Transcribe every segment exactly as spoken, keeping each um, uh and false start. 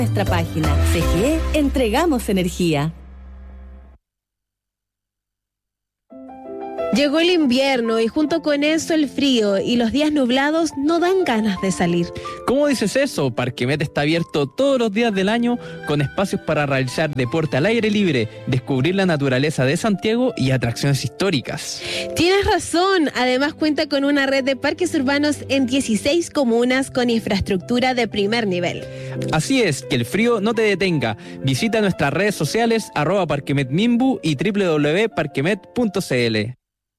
Nuestra página C G E, entregamos energía. Llegó el invierno y junto con eso el frío y los días nublados no dan ganas de salir. ¿Cómo dices eso? Parquemet está abierto todos los días del año con espacios para realizar deporte al aire libre, descubrir la naturaleza de Santiago y atracciones históricas. Tienes razón, además cuenta con una red de parques urbanos en dieciséis comunas con infraestructura de primer nivel. Así es, que el frío no te detenga. Visita nuestras redes sociales arroba parquemetmimbu y doble u doble u doble u punto parquemet punto c l.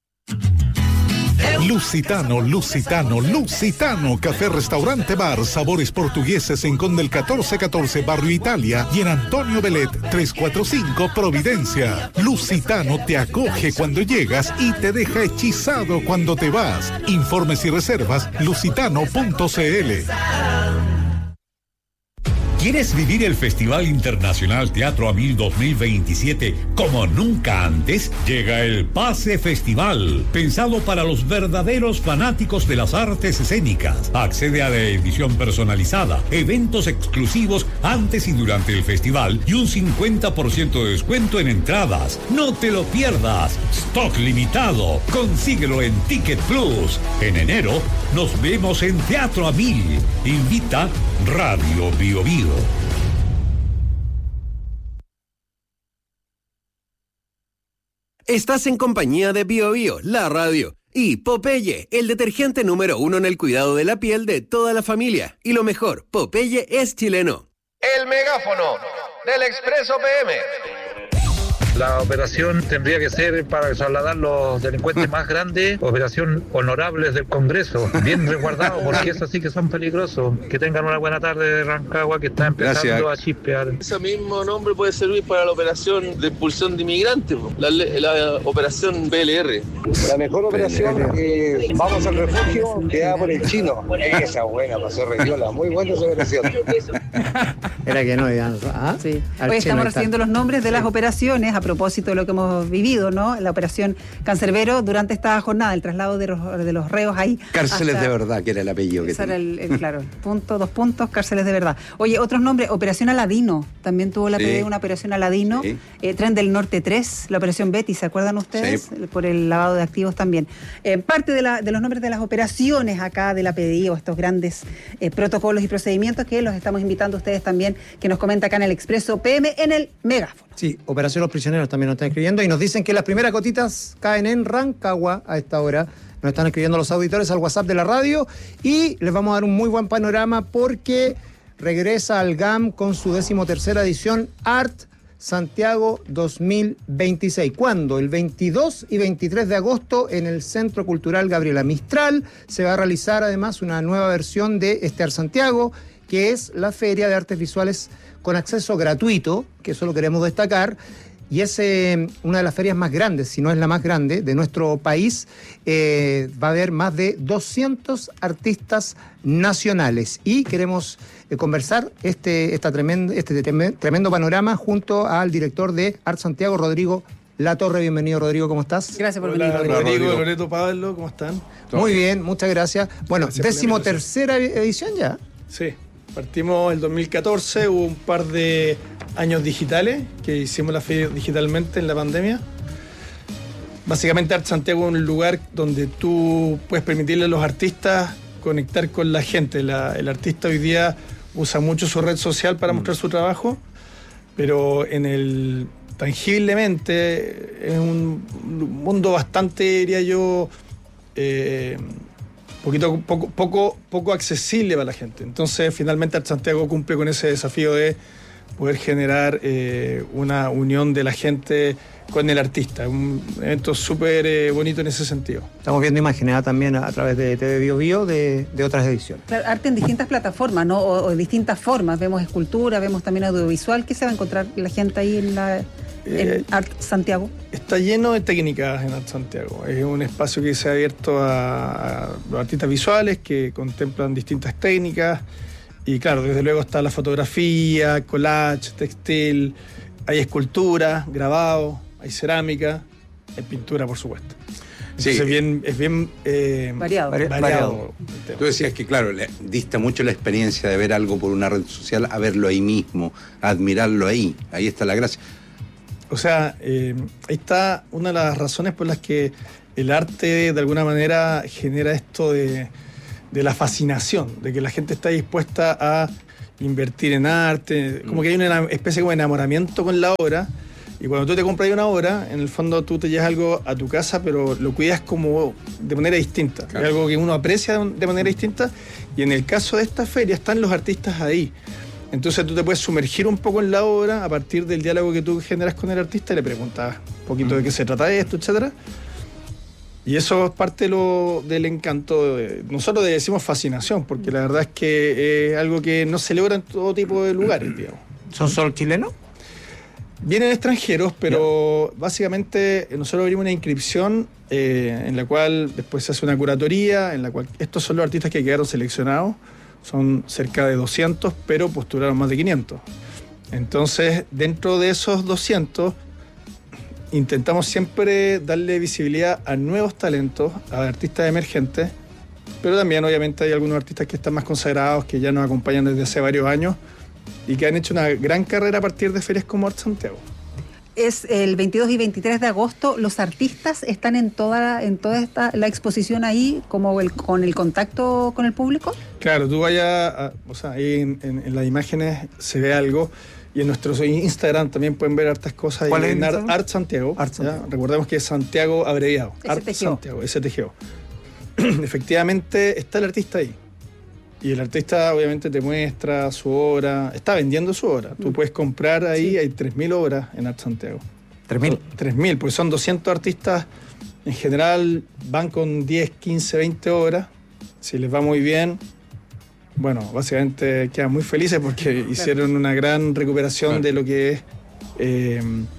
Lusitano, Lusitano, Lusitano, café, restaurante, bar, sabores portugueses en Conde el catorce catorce, Barrio Italia, y en Antonio Belet trescientos cuarenta y cinco, Providencia. Lusitano te acoge cuando llegas y te deja hechizado cuando te vas. Informes y reservas, lusitano punto c l. ¿Quieres vivir el Festival Internacional Teatro Amil dos mil veintisiete como nunca antes? Llega el Pase Festival, pensado para los verdaderos fanáticos de las artes escénicas. Accede a la edición personalizada, eventos exclusivos antes y durante el festival y un cincuenta por ciento de descuento en entradas. ¡No te lo pierdas! Stock limitado. Consíguelo en Ticket Plus. En enero nos vemos en Teatro Amil. Invita Radio Bio Bio. Estás en compañía de Bio Bio, la radio, y Popeye, el detergente número uno en el cuidado de la piel de toda la familia. Y lo mejor, Popeye es chileno. El megáfono del Expreso P M. La operación tendría que ser para trasladar los delincuentes más grandes, operación honorables del Congreso, bien resguardado, porque esos sí que son peligrosos. Que tengan una buena tarde de Rancagua, que está empezando Gracias. a chispear. Ese mismo nombre puede servir para la operación de expulsión de inmigrantes, la, la operación B L R. La mejor operación que eh, vamos al refugio queda por el chino. Esa buena, pasó Reviola, muy buena esa operación. Era que no, digamos. ¿Ah? Sí. Hoy estamos recibiendo los nombres de las sí. operaciones a propósito de lo que hemos vivido, ¿no? La operación Cancerbero durante esta jornada, el traslado de los, de los reos ahí. Cárceles hasta, de verdad, que era el apellido que ese era el, el, claro, punto, dos puntos, cárceles de verdad. Oye, otros nombres, Operación Aladino, también tuvo la sí. P D una Operación Aladino, sí. eh, Tren del Norte tres, la Operación Betty, ¿se acuerdan ustedes? Sí. Por el lavado de activos también. Eh, parte de, la, de los nombres de las operaciones acá de la P D I, o estos grandes eh, protocolos y procedimientos que los estamos invitando a ustedes también, que nos comenta acá en el Expreso P M en el megáfono. Sí, Operación Los Prisioneros también nos están escribiendo y nos dicen que las primeras gotitas caen en Rancagua a esta hora. Nos están escribiendo los auditores al WhatsApp de la radio y les vamos a dar un muy buen panorama porque regresa al G A M con su decimotercera edición Art Santiago dos mil veintiséis. ¿Cuándo? El veintidós y veintitrés de agosto en el Centro Cultural Gabriela Mistral. Se va a realizar además una nueva versión de este Art Santiago, que es la Feria de Artes Visuales con acceso gratuito, que eso lo queremos destacar, y es eh, una de las ferias más grandes, si no es la más grande, de nuestro país. Eh, va a haber más de doscientos artistas nacionales y queremos eh, conversar este, esta tremendo, este tremendo panorama junto al director de Art Santiago, Rodrigo Latorre. Bienvenido, Rodrigo, ¿cómo estás? Gracias por Hola, venir, Rodrigo. Rodrigo, Loreto, Pablo, ¿cómo están? Muy bien, muchas gracias. Bueno, decimotercera edición ya. Sí. Partimos el dos mil catorce, hubo un par de años digitales, que hicimos la feria digitalmente en la pandemia. Básicamente Art Santiago es un lugar donde tú puedes permitirle a los artistas conectar con la gente. La, el artista hoy día usa mucho su red social para mm. mostrar su trabajo, pero en el tangiblemente es un mundo bastante, diría yo, eh, Poquito, poco, poco, poco accesible para la gente. Entonces, finalmente, Art Santiago cumple con ese desafío de poder generar eh, una unión de la gente con el artista. Un evento súper eh, bonito en ese sentido. Estamos viendo imágenes también a través de T V Bio Bio de, de otras ediciones. Claro, arte en distintas plataformas, ¿no? O, o de distintas formas. Vemos escultura, vemos también audiovisual. ¿Qué se va a encontrar la gente ahí en la... en eh, Art Santiago? Está lleno de técnicas en Art Santiago. Es un espacio que se ha abierto a, a los artistas visuales que contemplan distintas técnicas. Y claro, desde luego está la fotografía, collage, textil, hay escultura, grabado, hay cerámica, hay pintura, por supuesto. Entonces sí. bien, es bien eh, variado. variado. variado. Tú decías que, claro, le dista mucho la experiencia de ver algo por una red social a verlo ahí mismo, a admirarlo ahí. Ahí está la gracia. O sea, eh, ahí está una de las razones por las que el arte de alguna manera genera esto de, de la fascinación, de que la gente está dispuesta a invertir en arte, como que hay una especie como de enamoramiento con la obra, y cuando tú te compras una obra, en el fondo tú te llevas algo a tu casa, pero lo cuidas como de manera distinta, claro. Es algo que uno aprecia de manera distinta, y en el caso de esta feria están los artistas ahí. Entonces tú te puedes sumergir un poco en la obra a partir del diálogo que tú generas con el artista y le preguntas un poquito de qué se trata esto, etcétera. Y eso es parte de lo, del encanto. De, nosotros le decimos fascinación, porque la verdad es que es algo que no se logra en todo tipo de lugares, digamos. ¿Son solo chilenos? Vienen extranjeros, pero yeah. básicamente nosotros abrimos una inscripción eh, en la cual después se hace una curatoría, en la cual estos son los artistas que quedaron seleccionados. Son cerca de doscientos, pero postularon más de quinientos. Entonces, dentro de esos doscientos, intentamos siempre darle visibilidad a nuevos talentos, a artistas emergentes, pero también obviamente hay algunos artistas que están más consagrados, que ya nos acompañan desde hace varios años y que han hecho una gran carrera a partir de ferias como Art Santiago. Es el veintidós y veintitrés de agosto, los artistas están en toda, en toda esta, la exposición ahí, como el, con el contacto con el público. Claro, tú vayas, a, o sea, ahí en, en, en las imágenes se ve algo, y en nuestro Instagram también pueden ver hartas cosas. ¿Cuál es en Art, Art Santiago? Art Santiago. Recordemos que es Santiago abreviado. Art Santiago, S T G O. Efectivamente está el artista ahí. Y el artista obviamente te muestra su obra, está vendiendo su obra. Tú puedes comprar ahí, sí. Hay tres mil obras en Art Santiago. ¿tres mil? tres mil, porque son doscientos artistas. En general van con diez, quince, veinte obras. Si les va muy bien, bueno, básicamente quedan muy felices porque claro. hicieron una gran recuperación claro. de lo que es eh,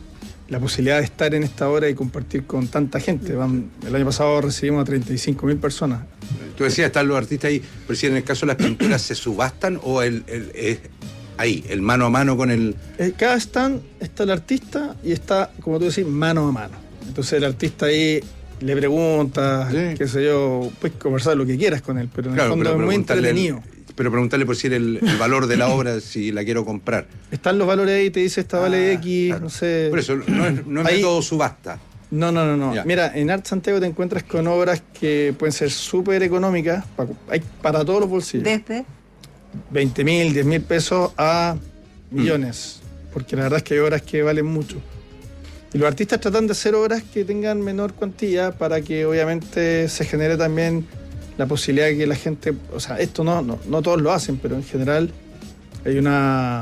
la posibilidad de estar en esta obra y compartir con tanta gente. Van, el año pasado recibimos a treinta y cinco mil personas. Tú decías, están los artistas ahí, pero si en el caso de las pinturas se subastan o el, el, el, ahí, el mano a mano con el... Cada stand está el artista y está, como tú decís, mano a mano. Entonces el artista ahí le pregunta, sí. qué sé yo, puedes conversar lo que quieras con él, pero en claro, el fondo es muy entretenido. El, pero preguntarle por si el, el valor de la obra, si la quiero comprar. Están los valores ahí, te dice esta vale ah, X, claro. no sé... Por eso, no es, no es ahí, método subasta. No, no, no, no. Mira, en Art Santiago te encuentras con obras que pueden ser súper económicas, para, hay para todos los bolsillos. ¿Desde? veinte mil, diez mil pesos a millones, mm. porque la verdad es que hay obras que valen mucho. Y los artistas tratan de hacer obras que tengan menor cuantía para que obviamente se genere también la posibilidad de que la gente, o sea, esto no, no, no todos lo hacen, pero en general hay una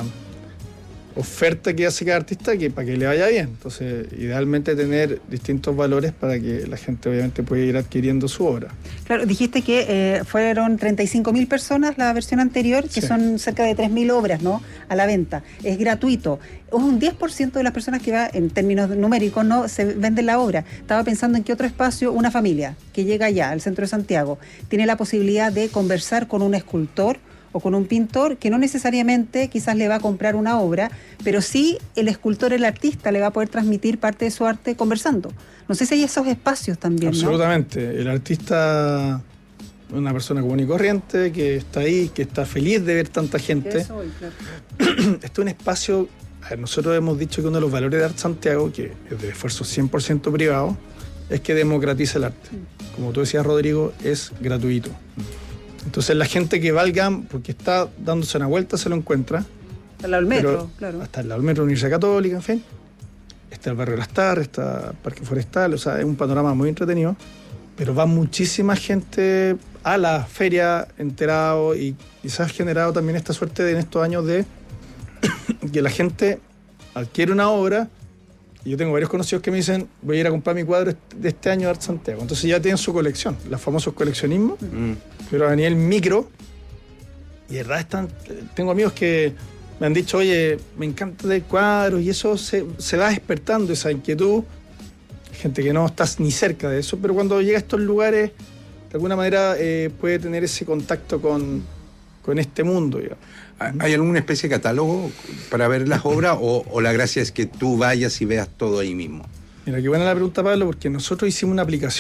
oferta que hace cada artista que para que le vaya bien. Entonces, idealmente tener distintos valores para que la gente obviamente pueda ir adquiriendo su obra. Claro, dijiste que eh, fueron treinta y cinco mil personas la versión anterior, que sí. son cerca de tres mil obras, ¿no?, a la venta. Es gratuito. Un diez por ciento de las personas que va, en términos numéricos, no se venden la obra. Estaba pensando en qué otro espacio, una familia que llega allá, al centro de Santiago, tiene la posibilidad de conversar con un escultor o con un pintor que no necesariamente quizás le va a comprar una obra, pero sí el escultor, el artista, le va a poder transmitir parte de su arte conversando. No sé si hay esos espacios también, absolutamente. ¿no? El artista es una persona común y corriente que está ahí, que está feliz de ver tanta gente. Eso voy, claro. Este es un espacio, a ver, nosotros hemos dicho que uno de los valores de Art Santiago, que es de esfuerzo cien por ciento privado, es que democratiza el arte. Como tú decías, Rodrigo, es gratuito. Entonces la gente que valga, porque está dándose una vuelta, se lo encuentra. Hasta el lado del metro, claro. Hasta el lado del metro, Universidad Católica, en fin. Está el barrio Lastar, está Parque Forestal, o sea, es un panorama muy entretenido. Pero va muchísima gente a la feria enterado y quizás ha generado también esta suerte de, en estos años de que la gente adquiere una obra. Y yo tengo varios conocidos que me dicen, voy a ir a comprar mi cuadro de este año de Art Santiago. Entonces ya tienen su colección, los famosos coleccionismos, mm. pero a nivel micro. Y de verdad están, tengo amigos que me han dicho, oye, me encanta de cuadros, y eso se, se va despertando, esa inquietud. Gente que no está ni cerca de eso, pero cuando llega a estos lugares, de alguna manera eh, puede tener ese contacto con, con este mundo, digamos. ¿Hay alguna especie de catálogo para ver las obras o, o la gracia es que tú vayas y veas todo ahí mismo? Mira, qué buena la pregunta, Pablo, porque nosotros hicimos una aplicación.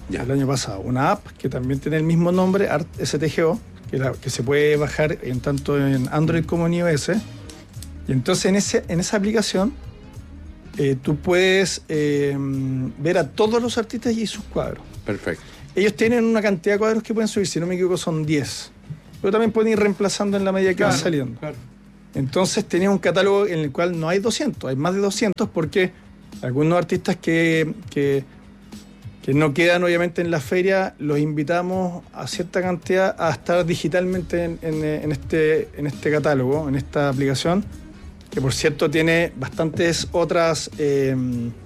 ya. el año pasado. Una app que también tiene el mismo nombre, Art S T G O, que, la, que se puede bajar en tanto en Android como en iOS. Y entonces en, ese, en esa aplicación eh, tú puedes eh, ver a todos los artistas y sus cuadros. Perfecto. Ellos tienen una cantidad de cuadros que pueden subir, si no me equivoco son diez. Pero también pueden ir reemplazando en la medida que claro, van saliendo. Claro. Entonces tenía un catálogo en el cual no hay doscientos, hay más de doscientos porque algunos artistas que, que, que no quedan obviamente en la feria, los invitamos a cierta cantidad a estar digitalmente en, en, en, este, en este catálogo, en esta aplicación, que por cierto tiene bastantes otras... Eh,